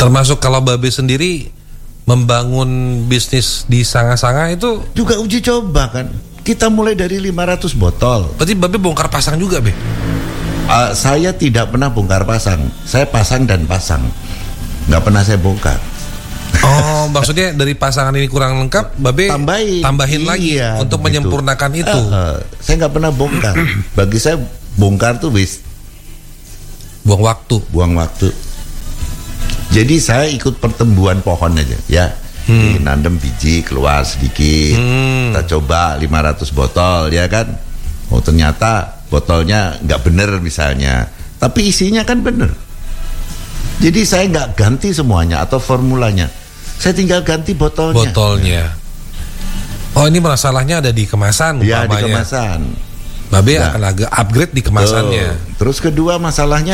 Termasuk kalau Babe sendiri membangun bisnis di Sanga-Sanga itu juga uji coba kan. Kita mulai dari 500 botol. berarti Babe bongkar pasang juga, Be? Saya tidak pernah bongkar pasang. Saya pasang dan pasang. Nggak pernah saya bongkar. Oh, maksudnya dari pasangan ini kurang lengkap, Babe tambahin lagi untuk begitu. Menyempurnakan itu. Saya nggak pernah bongkar. Bagi saya bongkar tuh wis buang waktu. Jadi saya ikut pertumbuhan pohon aja, ya. Nanam biji keluar sedikit. Kita coba 500 botol, ya kan. Oh ternyata botolnya nggak bener misalnya, tapi isinya kan bener. Jadi saya nggak ganti semuanya atau formulanya. Saya tinggal ganti botolnya. Oh ini masalahnya ada di kemasan. Ya di kemasan. Babe akan agak upgrade di kemasannya. Terus kedua masalahnya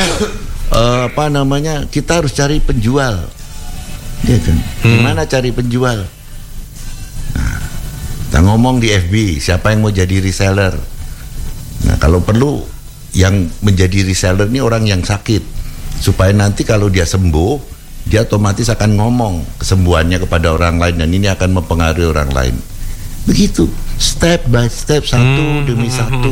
kita harus cari penjual. Ya kan? Gimana cari penjual? Nah, kita ngomong di FB, siapa yang mau jadi reseller? Nah, kalau perlu yang menjadi reseller ini orang yang sakit, supaya nanti kalau dia sembuh, dia otomatis akan ngomong kesembuhannya kepada orang lain dan ini akan mempengaruhi orang lain. Begitu, step by step, satu demi satu.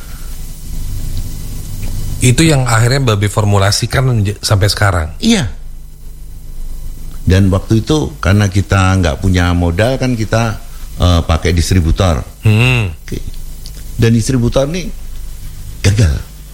Itu yang akhirnya Babe formulasikan sampai sekarang. Iya. Dan waktu itu karena kita nggak punya modal kan kita pakai distributor. Okay. Dan distributor ini gagal.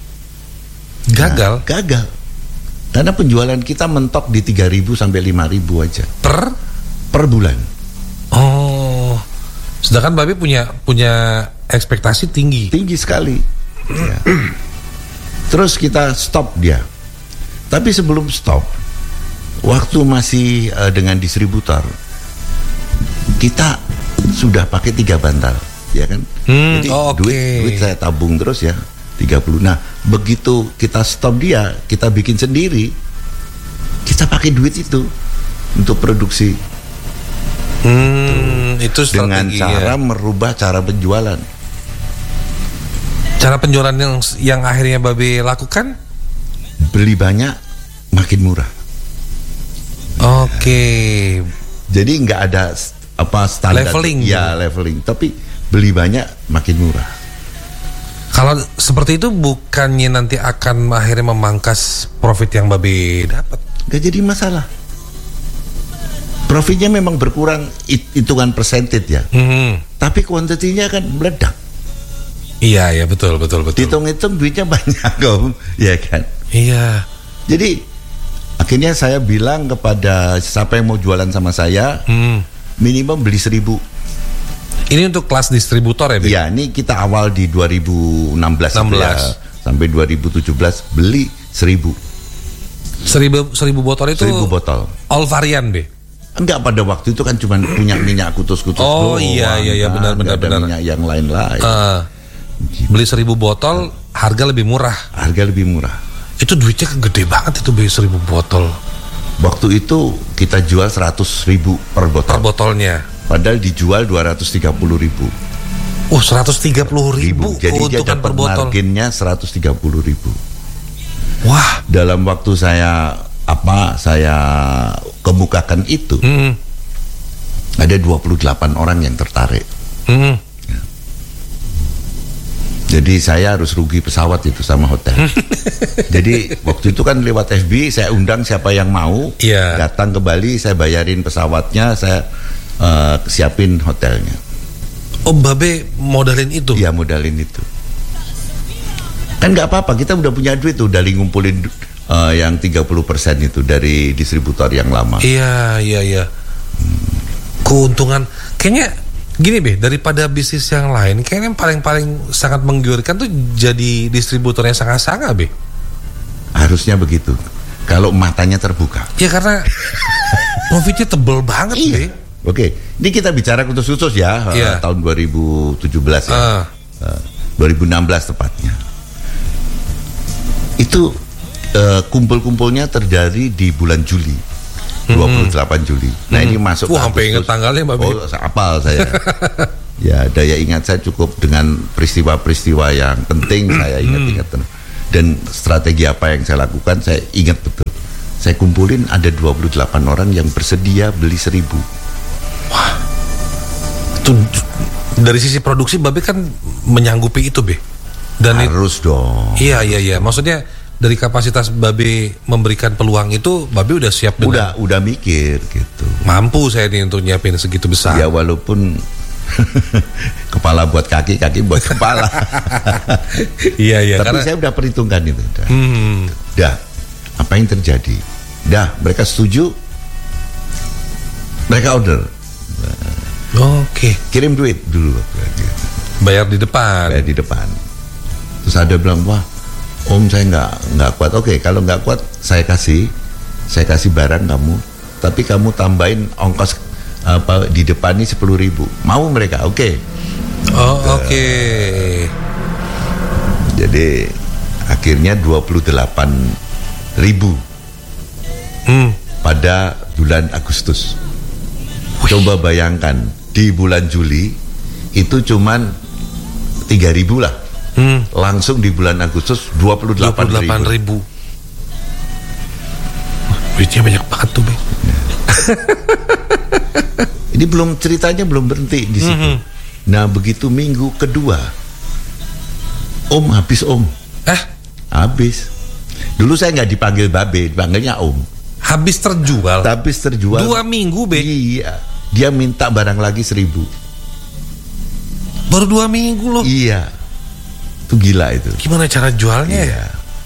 Gagal. Karena penjualan kita mentok di 3.000 sampai 5.000 aja per bulan. Oh. Sedangkan Babe punya ekspektasi tinggi sekali. Ya. Terus kita stop dia. Tapi sebelum stop, waktu masih dengan distributor, kita sudah pakai 3 bantal, ya kan? Jadi duit saya tabung terus ya 30. Nah begitu kita stop dia, kita bikin sendiri, kita pakai duit itu untuk produksi. Itu dengan cara merubah cara penjualan. Cara penjualan yang akhirnya Babe lakukan? Beli banyak, makin murah. Oke. Jadi nggak ada standar leveling. Ya leveling, tapi beli banyak makin murah. Kalau seperti itu bukannya nanti akan akhirnya memangkas profit yang Babe dapat? Gak jadi masalah. Profitnya memang berkurang hitungan persentage ya. Tapi kuantitinya kan meledak. Iya betul. Hitung-hitung duitnya banyak om, ya kan? Iya. Jadi akhirnya saya bilang kepada siapa yang mau jualan sama saya, minimum beli 1.000. Ini untuk kelas distributor ya? Iya, ini kita awal di 2016 ya, sampai 2017 beli 1.000. 1.000 botol itu? 1.000 botol. All varian, Be? Enggak, pada waktu itu kan cuma punya minyak kutus-kutus doang. Oh iya, benar. Ada minyak yang lain-lain. Beli 1.000 botol, harga lebih murah. Itu duitnya gede banget itu, beli 1.000 botol. Waktu itu kita jual 100.000 per botol. Per botolnya. Padahal dijual 230.000. Oh, 130.000. Jadi dia dapat marginnya 130.000. Wah. Dalam waktu saya kemukakan itu, ada 28 orang yang tertarik. Jadi saya harus rugi pesawat itu sama hotel. Jadi waktu itu kan lewat FB saya undang siapa yang mau datang ke Bali, saya bayarin pesawatnya, saya siapin hotelnya. Oh, Babe modalin itu? Iya, modalin itu. Kan nggak apa-apa, kita udah punya duit tuh, udah ngumpulin yang 30% itu dari distributor yang lama. Iya. Keuntungan kayaknya gini, Be, daripada bisnis yang lain, kayaknya yang paling sangat menggiurkan tuh jadi distributornya Sanga-Sanga, Be. Harusnya begitu. Kalau matanya terbuka. Ya karena profitnya tebel banget, Be. Oke, ini kita bicara khusus-khusus ya, tahun 2017 ya. 2016 tepatnya. Itu kumpul-kumpulnya terjadi di bulan Juli. 28 Juli. Nah ini masuk. Sampai ingat tanggalnya, Mbak. Oh, hafal saya. Ya, daya ingat saya cukup dengan peristiwa-peristiwa yang penting saya ingat. Dan strategi apa yang saya lakukan saya ingat betul. saya kumpulin ada 28 orang yang bersedia beli 1.000. Wah, itu dari sisi produksi Babe kan menyanggupi itu, Be. Dan harus dong. Iya. Maksudnya dari kapasitas Babe memberikan peluang itu, Babe udah siap dengan. Udah mikir gitu. Mampu saya nih untuk nyiapin segitu besar. Ya walaupun kepala buat kaki, kaki buat kepala. Iya. Tapi karena saya udah perhitungkan itu. Dah, apa yang terjadi? Dah, mereka setuju, mereka order. Oke. Kirim duit dulu. Bayar di depan. Bayar di depan. Terus ada bilang, wah, Om saya nggak kuat. Oke, kalau nggak kuat saya kasih barang kamu, tapi kamu tambahin ongkos apa di depan ini 10.000. Mau mereka? Oke. Oke. Jadi akhirnya 28.000 pada bulan Agustus. Coba bayangkan di bulan Juli itu cuman 3.000 lah. Langsung di bulan Agustus 28.000. Duitnya banyak banget tuh, Be. Ini ceritanya belum berhenti di situ. Nah, begitu minggu kedua, Om habis, Om. Habis. Dulu saya nggak dipanggil Babe, dipanggilnya Om. Habis terjual. 2 minggu, Be. Iya. Dia minta barang lagi 1.000. Baru 2 minggu loh. Iya. Itu gila itu. Gimana cara jualnya? Iya.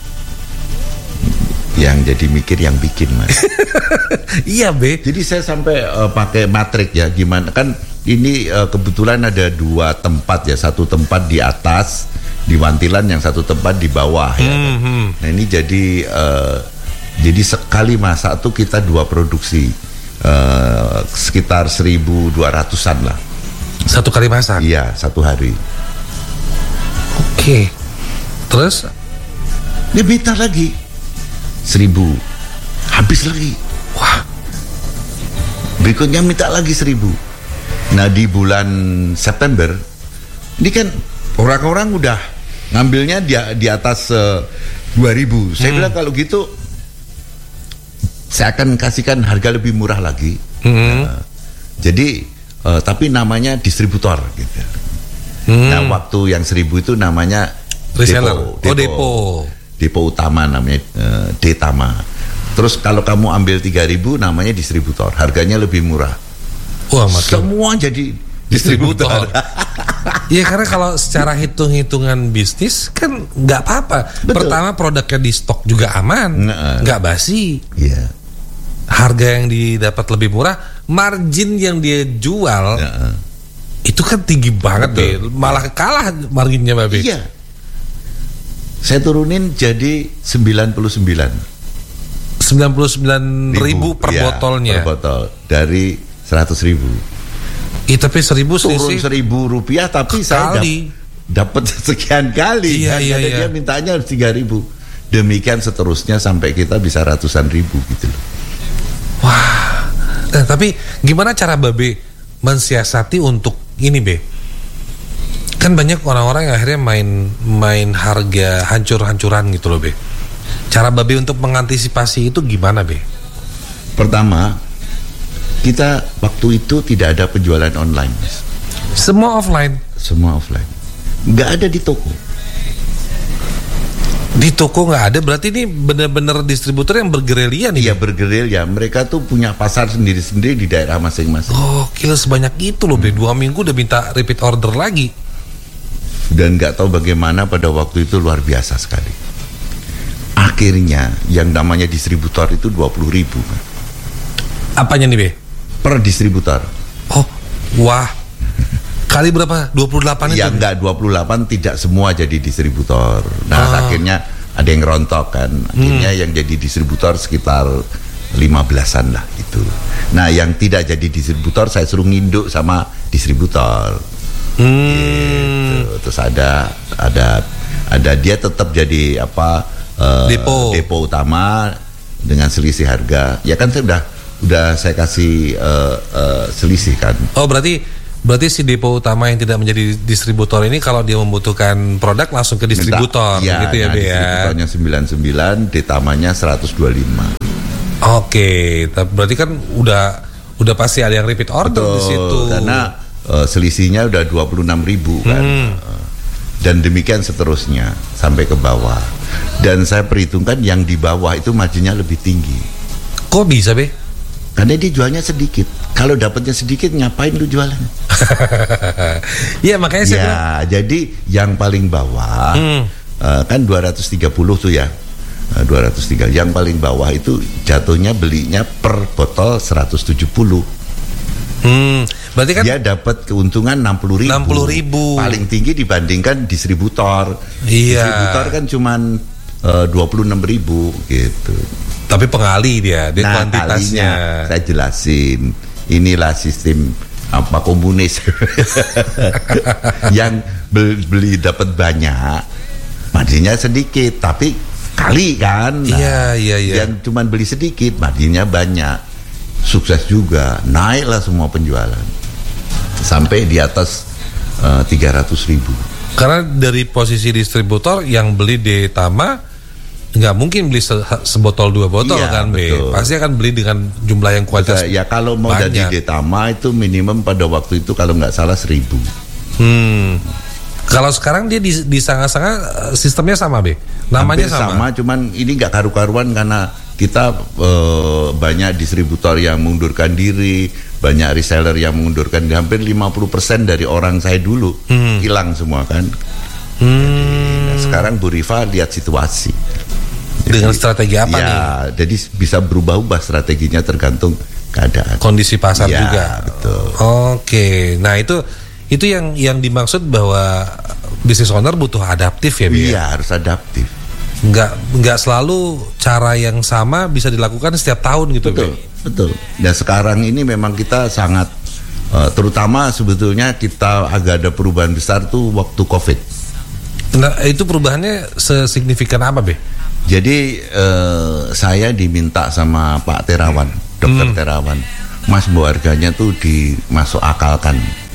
Yang jadi mikir yang bikin, Mas. Iya, Be. Jadi saya sampai pakai matrik ya. Gimana kan ini kebetulan ada 2 tempat ya. Satu tempat di atas di wantilan, yang satu tempat di bawah ya. Nah ini jadi sekali masak tuh kita 2 produksi, sekitar 1.200-an lah. Satu kali masak? Iya, satu hari. Oke. Terus? Dia minta lagi 1.000, habis lagi. Wah. Berikutnya minta lagi 1.000. Nah di bulan September ini kan orang-orang udah ngambilnya di atas 2.000. Saya bilang kalau gitu saya akan kasihkan harga lebih murah lagi. Jadi tapi namanya distributor gitu. Nah waktu yang 1.000 itu namanya reseller. Depo. Depo utama namanya Detama. Terus kalau kamu ambil 3.000 namanya distributor, harganya lebih murah. Wah, semua jadi distributor. Iya, karena kalau secara hitung-hitungan bisnis kan nggak apa-apa. Betul. Pertama produknya di stok juga aman, nggak basi. Iya. Harga yang didapat lebih murah, margin yang dia jual itu kan tinggi banget, Be. Malah kalah marginnya, Babe. Iya. Saya turunin jadi 99.000 per botolnya. Per botol dari 100.000. Tapi 1.000 turun 1.000 rupiah, tapi saya dapat sekian kali. Iya. Dia mintanya 3.000. Demikian seterusnya sampai kita bisa ratusan ribu gitu loh. Wah. Nah, tapi gimana cara Babe mensiasati untuk ini, Be? Kan banyak orang-orang yang akhirnya main harga hancur-hancuran gitu loh, Be. Cara Babe untuk mengantisipasi itu gimana, Be? Pertama, kita waktu itu tidak ada penjualan online, Mas. Semua offline? Semua offline. Nggak ada di toko. Di toko nggak ada, berarti ini benar-benar distributor yang bergerilya nih? Iya, bergerilya. Mereka tuh punya pasar sendiri-sendiri di daerah masing-masing. Oh, gila, sebanyak itu loh, Be. 2 minggu udah minta repeat order lagi. Dan nggak tahu bagaimana pada waktu itu luar biasa sekali. Akhirnya yang namanya distributor itu 20.000. Apanya nih, Be? Per distributor. Oh, wah. Kali berapa? 28 itu? Ya enggak, 28 tidak semua jadi distributor. Nah, akhirnya ada yang rontok kan. Akhirnya yang jadi distributor sekitar 15-an lah itu. Nah, yang tidak jadi distributor saya suruh nginduk sama distributor. Gitu. Terus ada dia tetap jadi depo utama dengan selisih harga. Ya kan saya udah saya kasih selisih kan. Oh, berarti si depo utama yang tidak menjadi distributor ini kalau dia membutuhkan produk langsung ke distributor. Ya, gitu ya, Be, ya. Distributornya 99, detamanya 125. Oke, berarti kan udah pasti ada yang repeat order. Betul, di situ. Karena selisihnya udah 26.000 kan. Dan demikian seterusnya sampai ke bawah. Dan saya perhitungkan yang di bawah itu marginnya lebih tinggi. Kok bisa, Be? Karena dia jualnya sedikit. Kalau dapatnya sedikit ngapain lu jualan? Ya makanya saya bilang. Jadi yang paling bawah kan 230 tuh ya. 203. Yang paling bawah itu jatuhnya belinya per botol 170. Berarti kan dia dapat keuntungan 60.000. Paling tinggi dibandingkan distributor. Iya. Distributor kan cuman 26.000 gitu. Tapi pengali dia kuantitasnya. Kalinya, saya jelasin. Inilah sistem komunis. Yang beli dapat banyak, marginnya sedikit, tapi kali kan. Iya. Yang cuman beli sedikit, marginnya banyak. Sukses juga, naiklah semua penjualan sampai di atas 300.000. Karena dari posisi distributor yang beli di Tama nggak mungkin beli sebotol 2 botol kan, betul. Pasti akan beli dengan jumlah yang kualitas. Ya kalau mau jadi di Tama itu minimum pada waktu itu kalau nggak salah 1.000. Kalau sekarang dia di Sanga-Sanga sistemnya sama, Be? Namanya sama, cuman ini nggak karu-karuan karena kita banyak distributor yang mengundurkan diri, banyak reseller yang mengundurkan diri. Hampir 50% dari orang saya dulu hilang semua kan. Nah, sekarang Bu Rifa lihat situasi. Dengan strategi apa nih? Jadi bisa berubah-ubah strateginya tergantung keadaan. Kondisi pasar juga. Betul. Oke, nah itu yang dimaksud bahwa business owner butuh adaptif ya, Bi? Iya, harus adaptif. Nggak selalu cara yang sama bisa dilakukan setiap tahun gitu. Betul. Dan sekarang ini memang kita sangat terutama sebetulnya kita agak ada perubahan besar tuh waktu Covid. Nah, itu perubahannya sesignifikan apa, Be? Jadi saya diminta sama Pak Terawan, Dokter Terawan, Mas, bu harganya tuh dimasuk akalkan.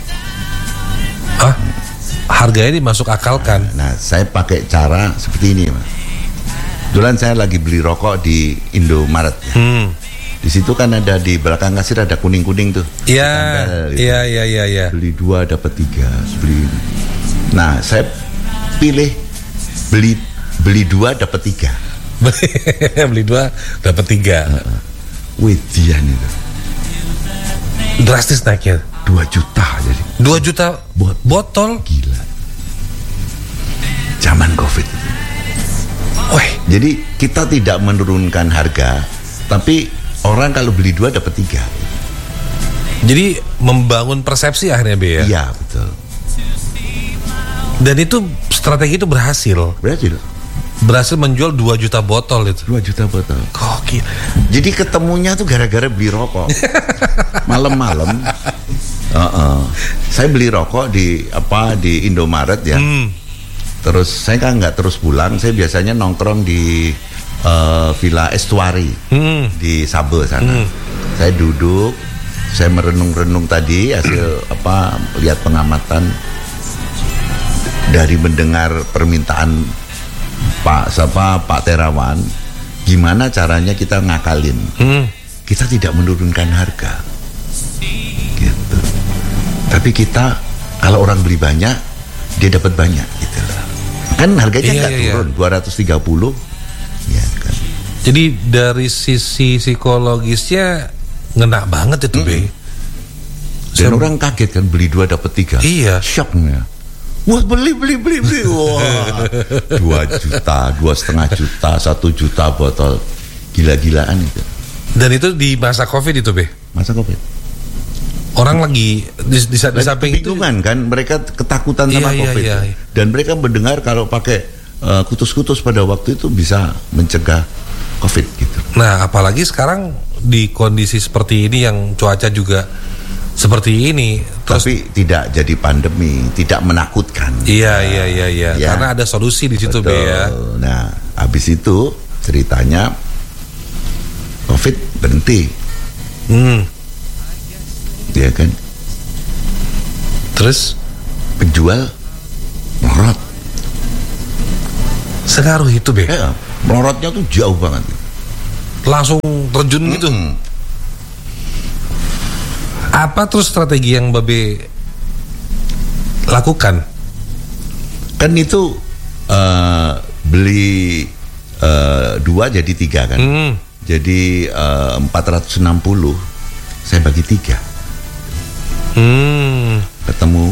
Harganya dimasuk akalkan. Nah, saya pakai cara seperti ini, Mas. Kebetulan saya lagi beli rokok di Indomaret ya. Di situ kan ada di belakang kasir ada kuning-kuning tuh. Iya. Beli 2 dapat 3, beli. Nah, saya pilih beli 2 dapat 3. Beli 2 dapat 3. Widian itu. Drastis naiknya. 2 juta jadi. 2 juta botol. Gila. Zaman Covid itu. Jadi kita tidak menurunkan harga, tapi orang kalau beli 2 dapat 3. Jadi membangun persepsi akhirnya, Be, ya? Iya, betul. Dan itu strategi itu berhasil menjual 2 juta botol itu. 2 juta botol. Gokil. Jadi ketemunya tuh gara-gara beli rokok. Malam-malam. Saya beli rokok di Indomaret ya. Terus saya kan nggak terus pulang, saya biasanya nongkrong di Villa Estuary di Sabe sana. Saya duduk, saya merenung-renung tadi hasil lihat pengamatan dari mendengar permintaan Pak Terawan, gimana caranya kita ngakalin. Kita tidak menurunkan harga, gitu. Tapi kita kalau orang beli banyak, dia dapat banyak, gitu lah. Kan harganya nggak turun, 230, ya kan. Jadi dari sisi psikologisnya ngena banget itu, Be. Dan orang kaget kan, beli 2 dapat 3. Iya. Shocknya. Wah, beli. Wah, 2 juta, 2,5 juta, 1 juta botol. Gila-gilaan itu. Dan itu di masa Covid itu, Be? Masa Covid. Orang lagi di samping itu kan, mereka ketakutan sama Covid. Iya. Dan mereka mendengar kalau pakai kutus-kutus pada waktu itu bisa mencegah Covid gitu. Nah, apalagi sekarang di kondisi seperti ini yang cuaca juga seperti ini. Tapi tidak jadi pandemi, tidak menakutkan. Iya. Ya. Karena ada solusi di situ, Be, ya. Nah, habis itu ceritanya Covid berhenti. Ya kan. Terus penjual melorot. Segaruh itu, Be? Ya, melorotnya tuh jauh banget. langsung terjun gitu. Apa terus strategi yang Babe lakukan? Kan itu beli 2 jadi 3 kan. Jadi 460 saya bagi 3. Ketemu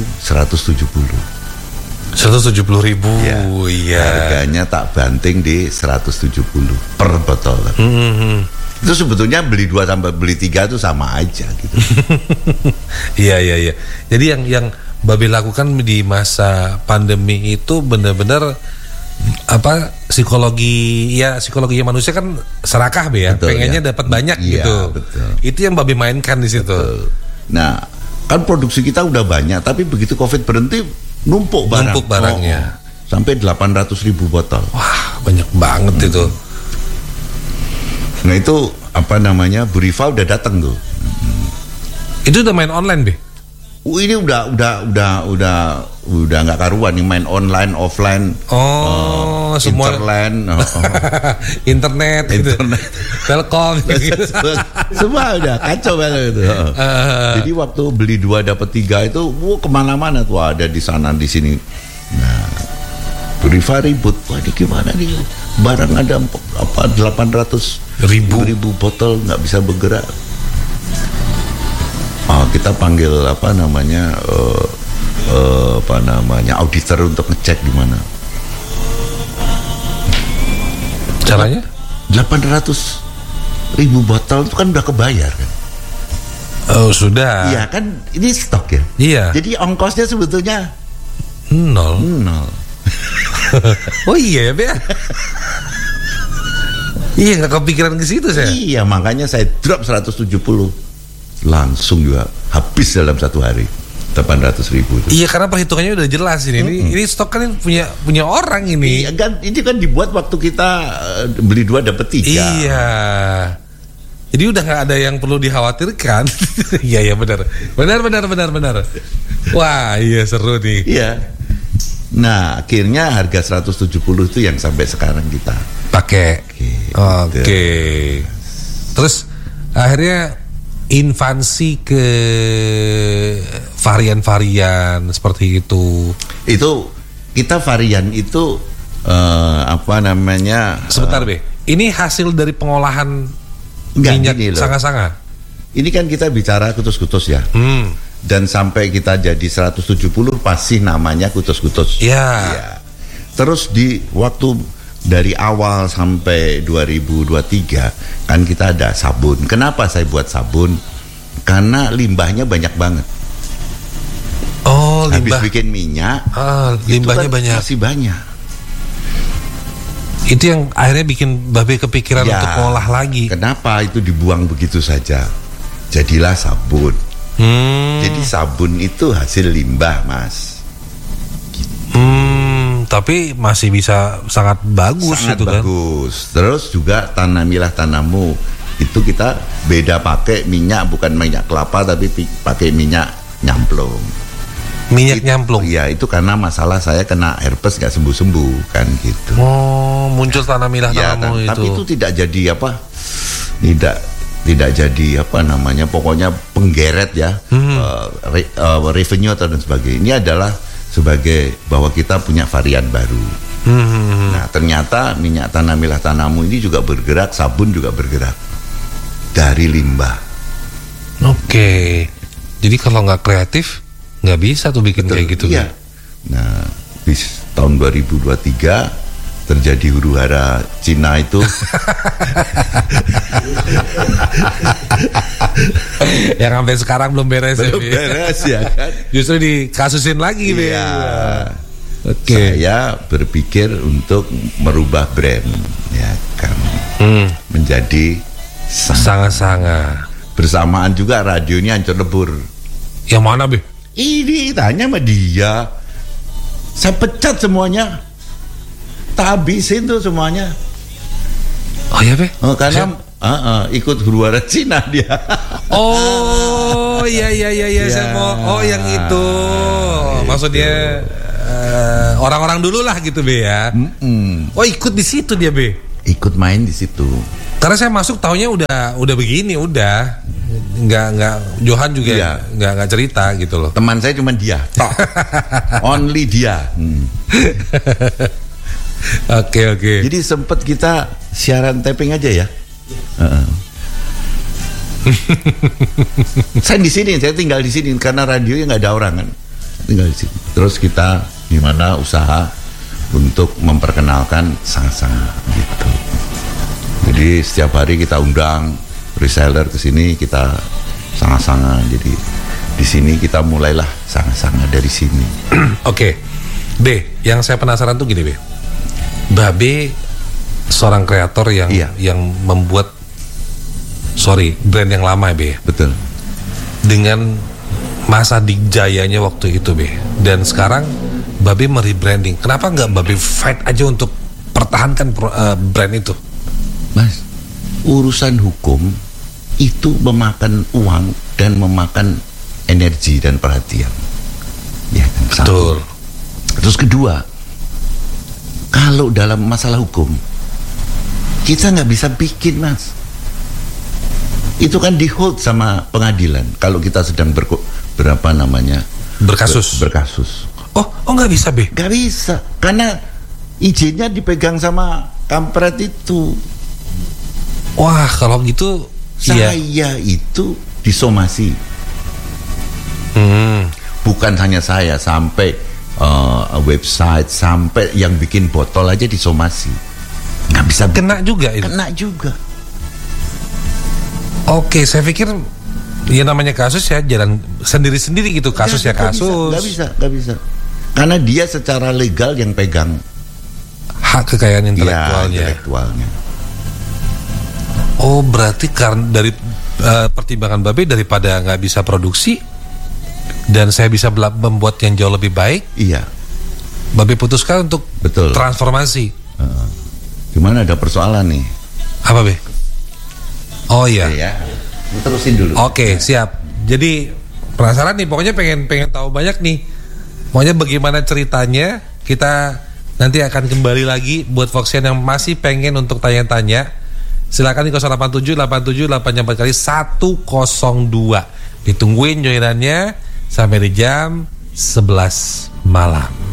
170.000. Iya. Harganya tak banting di 170 per botol. Itu sebetulnya beli 2 sampai beli 3 itu sama aja gitu. Iya. Jadi yang Babe lakukan di masa pandemi itu benar-benar psikologi manusia kan serakah Be ya. Betul, pengennya dapat banyak gitu. Betul. Itu yang Babe mainkan di situ. Betul. Nah, kan produksi kita udah banyak, tapi begitu Covid berhenti numpuk barangnya. Sampai 800.000 botol. Wah, banyak banget itu. Nah, itu Bu Rifa udah datang tuh. Itu udah main online Be? Ini udah nggak karuan nih, main online, offline. Semua internet, Telkom gitu. Semua udah kacau banget itu. Jadi waktu beli 2 dapat 3 itu, kemana-mana tuh, ada di sana di sini. Nah, Bu Rifa ribut, wah ini gimana nih? Barang ada 800.000 botol nggak bisa bergerak. Kita panggil auditor untuk ngecek di mana. Caranya? 800.000 botol itu kan udah kebayar kan? Oh sudah. Iya kan, ini stok ya. Iya. Jadi ongkosnya sebetulnya 0. Oh iya ya Be. Iya, nggak kepikiran ke situ saya. Iya, makanya saya drop 170. Langsung juga habis dalam 1 hari 800.000 itu. Iya, karena perhitungannya udah jelas ini. Ini stok kan punya orang ini. Iya kan, ini kan dibuat waktu kita beli 2 dapat 3. Iya. Jadi udah nggak ada yang perlu dikhawatirkan. Iya benar. Wah, iya seru nih. Iya. Nah, akhirnya harga 170 itu yang sampai sekarang kita pakai. Oke. Terus akhirnya invasi ke varian-varian seperti itu. Itu kita varian itu Sebentar Be. Ini hasil dari pengolahan minyak sanga-sanga. Ini kan kita bicara kutus-kutus ya. Dan sampai kita jadi 170 pasti namanya kutus-kutus. Ya. Terus di waktu dari awal sampai 2023 kan kita ada sabun. Kenapa saya buat sabun? Karena limbahnya banyak banget. Oh, limbah. Habis bikin minyak, limbahnya kan banyak. Masih banyak. Itu yang akhirnya bikin Babe kepikiran untuk olah lagi. Kenapa itu dibuang begitu saja? Jadilah sabun. Jadi sabun itu hasil limbah, Mas. Tapi masih bisa sangat bagus. Sangat itu bagus. Kan? Terus juga tanamilah tanamu. Itu kita beda pakai minyak, bukan minyak kelapa tapi pakai minyak nyamplung. Minyak nyamplung? Iya, itu karena masalah saya kena herpes gak sembuh-sembuh kan gitu. Oh, muncul tanamilah tanamu itu. Tapi itu tidak jadi tidak jadi pokoknya penggeret ya, revenue atau dan sebagainya. Ini adalah sebagai bahwa kita punya varian baru. Nah, ternyata minyak tanamilah tanamu ini juga bergerak, sabun juga bergerak dari limbah. Oke. Jadi kalau nggak kreatif nggak bisa tuh bikin kayak gitu. Iya. Nah, di tahun 2023 terjadi huru-hara Cina itu. Yang sampai sekarang belum beres. Belum beres ya kan. Justru dikasusin lagi. Iya. Oke. Saya berpikir untuk merubah brand ya kan. Menjadi Sanga-Sanga. Bersamaan juga radionya hancur lebur. Yang mana Be? Ini tanya sama dia. Saya pecat semuanya. Tak habisin tuh semuanya. Oh ya Be? Karena ikut huru-hara Cina dia. Oh iya. Saya mau. Oh yang itu. Maksudnya orang-orang dulu lah gitu Be ya. Oh ikut di situ dia Be? Ikut main di situ. Karena saya masuk taunya udah begini, nggak Johan juga nggak cerita gitu loh. Teman saya cuma dia, only dia. Oke. Jadi sempet kita siaran taping aja ya. Saya tinggal di sini karena radionya nggak ada orang kan, tinggal di sini. Terus kita gimana usaha untuk memperkenalkan Sanga-Sanga gitu. Jadi setiap hari kita undang reseller ke sini, kita Sanga-Sanga. Jadi di sini kita mulailah Sanga-Sanga dari sini. Oke. B, yang saya penasaran tuh gini, B. Babe seorang kreator yang membuat brand yang lama, B. Betul. Dengan masa dijayanya waktu itu, B. Dan sekarang Babe merebranding. Kenapa nggak Babe fight aja untuk pertahankan brand itu? Mas, urusan hukum itu memakan uang dan memakan energi dan perhatian. Ya, betul. Terus kedua, kalau dalam masalah hukum kita nggak bisa bikin, Mas. Itu kan di hold sama pengadilan. Kalau kita sedang berkasus. Oh nggak bisa, B? Nggak bisa, karena izinnya dipegang sama kampret itu. Wah, kalau gitu saya itu disomasi. Bukan hanya saya, sampai website, sampai yang bikin botol aja disomasi. Nggak bisa. Kena juga itu? Kena juga. Oke, saya pikir ya namanya kasus ya jalan sendiri-sendiri gitu. Kasus ya kasus. Nggak bisa. Karena dia secara legal yang pegang hak kekayaan intelektualnya. Oh, berarti karena dari pertimbangan Babe, daripada nggak bisa produksi dan saya bisa membuat yang jauh lebih baik, Babe putuskan untuk transformasi. Gimana, ada persoalan nih? Apa, Be? Oh iya. Terusin dulu. Oke, siap. Jadi penasaran nih, pokoknya pengen tahu banyak nih. Pokoknya bagaimana ceritanya, kita nanti akan kembali lagi buat Foxian yang masih pengen untuk tanya-tanya. Silakan di 087 87 8 kali 102. Ditungguin joinannya sampai di jam 11 malam.